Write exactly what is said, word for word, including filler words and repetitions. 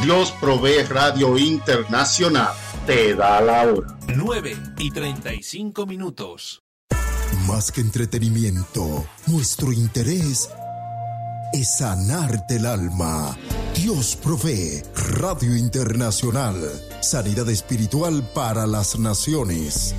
Dios Provee Radio Internacional te da la hora. nueve y treinta y cinco minutos. Más que entretenimiento, nuestro interés es sanarte el alma. Dios Provee Radio Internacional. Sanidad espiritual para las naciones.